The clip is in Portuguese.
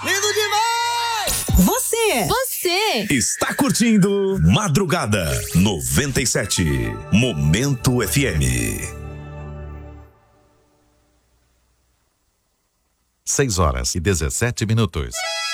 Lindo demais! Você Está curtindo Madrugada 97, Momento FM. 6 horas e 17 minutos.